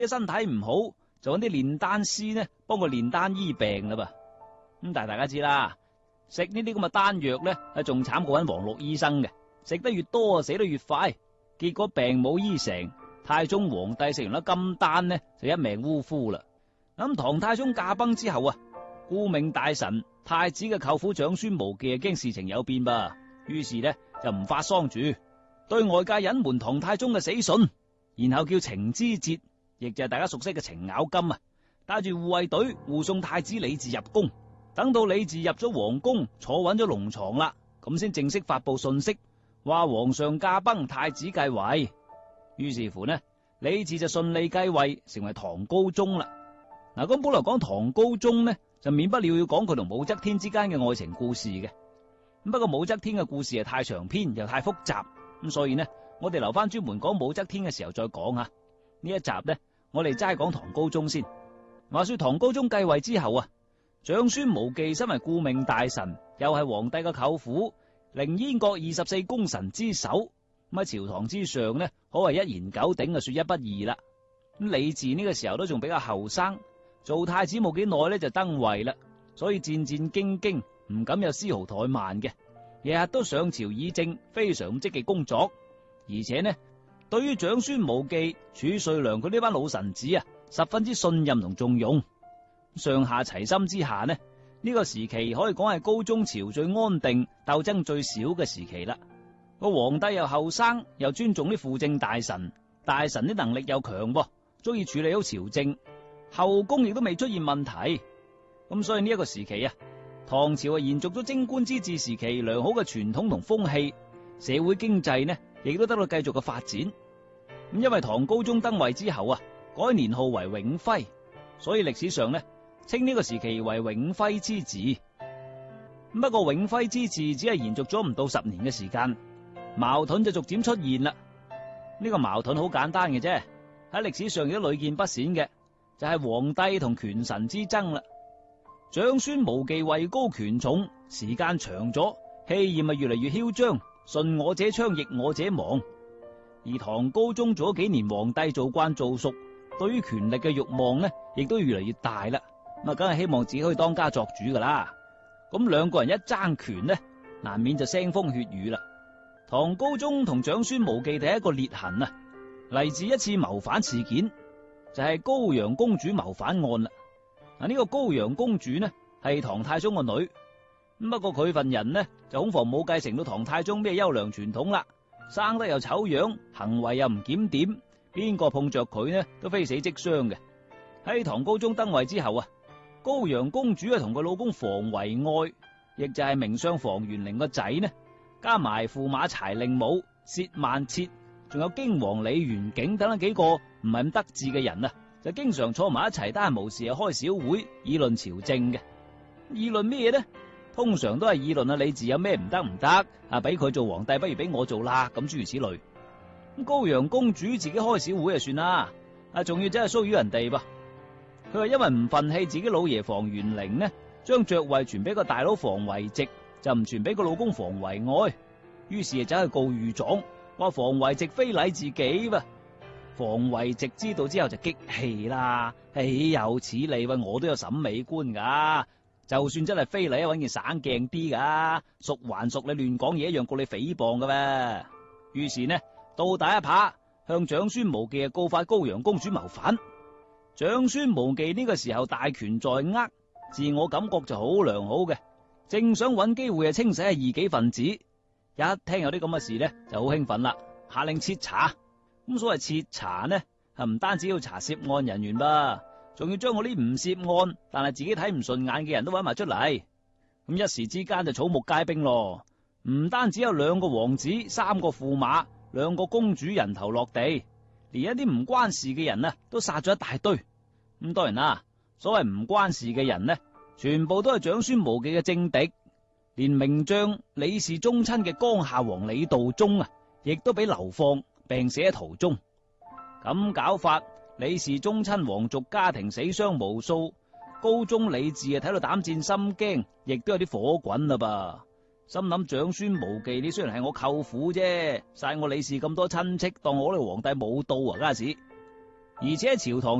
啲身體唔好，就揾啲煉丹師呢幫佢煉丹醫病啦噃。咁但係大家知啦，食呢啲咁嘅丹藥呢，係仲慘過揾黃綠醫生嘅，食得越多死得越快，結果病冇醫成，太宗皇帝食完粒金丹呢就一命嗚呼啦。咁唐太宗駕崩之後啊，顧命大臣太子嘅舅父長孫無忌驚事情有變噃，於是呢就唔發喪住，對外界隱瞞唐太宗嘅死訊，然後叫程知節，亦就係大家熟悉嘅程咬金啊，帶住護衛隊護送太子李治入宮。等到李治入咗皇宮，坐穩咗龍床啦，咁先正式發布信息，話皇上駕崩，太子繼位。於是乎呢，李治就順利繼位，成為唐高宗啦。嗱，咁本來講唐高宗呢，就免不了要講佢同武則天之間嘅愛情故事嘅。不過武則天嘅故事係太長篇又太複雜，咁所以呢，我哋留翻專門講武則天嘅時候再講吓。呢一集呢，我哋齋講唐高宗先。話說唐高宗繼位之後啊，長孫無忌身為顧命大臣，又係皇帝嘅舅父，凌燕國24功臣之首，咁喺朝堂之上呢，可謂一言九鼎啊，說一不二啦。咁李治呢個時候都仲比較後生，做太子冇幾耐呢就登位啦，所以戰戰兢兢，唔敢有絲毫怠慢嘅，日日都上朝議政，非常積極工作。而且呢，對於長孫無忌、褚遂良佢呢班老臣子啊，十分之信任同重用。上下齊心之下呢，呢個時期可以講係高宗朝最安定、鬥爭最少嘅時期啦。個皇帝又後生，又尊重啲輔政大臣，大臣啲能力又強噃，中意處理好朝政，後宮亦都未出現問題。咁所以呢一個時期啊，唐朝延續咗貞觀之治時期良好嘅傳統同風氣，社會經濟呢亦都得到繼續嘅發展。咁因為唐高宗登位之後啊，改年號為永徽，所以歷史上呢稱呢個時期為永徽之治。不過永徽之治只係延續咗唔到10年嘅時間，矛盾就逐漸出現啦。呢個矛盾好簡單嘅啫，喺歷史上亦都屢見不鮮嘅，就係皇帝同權臣之爭啦。長孫無忌位高權重，時間長咗，氣焰咪越嚟越囂張，順我者昌，逆我者亡。而唐高宗做咗幾年皇帝，做慣做熟，對於權力嘅欲望呢，亦都越嚟越大啦。咁啊，梗係希望自己可以當家作主噶啦。咁兩個人一爭權呢，難免就腥風血雨啦。唐高宗同長孫無忌第一個裂痕啊，嚟自一次謀反事件，就係高陽公主謀反案啦。嗱，呢個高陽公主呢係唐太宗個女，不過佢份人呢就恐防冇繼承到唐太宗咩優良傳統啦，生得又醜樣，行為又唔檢點，邊個碰着佢呢都非死即傷嘅。喺唐高宗登位之後啊，高陽公主同佢老公房遺愛，亦就係名相房玄齡個仔呢，加埋駙馬柴令母薛萬徹，仲有荊王李元景等等幾個唔係咁得志嘅人啊，就經常坐埋一齊，得閒無事啊開小會議論朝政嘅。議論咩呢？通常都係議論李治有咩唔得啊，俾佢做皇帝不如俾我做啦，咁諸如此類。高陽公主自己開小會就算啦，仲要真係騷擾人哋噃。佢話因為唔忿氣自己老爺房玄齡呢，將爵位傳俾個大佬房遺直，就唔傳俾個老公房遺愛，於是就走去告御狀，話房遺直非禮自己噃。房遺直知道之後就激氣啦，豈有此理，喂，我都有審美觀噶，就算真係非禮，搵件省鏡啲噶，屬還屬，你亂講嘢一樣告你誹謗噶咩？於是呢，倒打一耙，向長孫無忌告發高陽公主謀反。長孫無忌呢個時候大權在握，自我感覺就好良好嘅，正想揾機會清洗異己分子。一聽有啲咁嘅事呢，就好興奮啦，下令徹查。咁所謂徹查呢，係唔單止要查涉案人員噃，仲要將嗰啲唔涉案但係自己睇唔順眼嘅人都揾埋出嚟。咁一時之間就草木皆兵咯，唔單止有2個王子、3個駙馬、2個公主人頭落地，連一啲唔關事嘅人呢都殺咗一大堆。咁當然啦，所謂唔關事嘅人呢，全部都係長孫無忌嘅政敵，連名將李氏宗親嘅江夏王李道宗啊，亦都俾流放病死喺途中。咁搞法，李氏宗親皇族家庭死傷無數，高宗李治啊睇到膽戰心驚，亦都有啲火滾啦噃。心諗長孫無忌，你雖然係我舅父啫，殺我李氏咁多親戚，當我呢個皇帝冇到啊！家陣時而且喺朝堂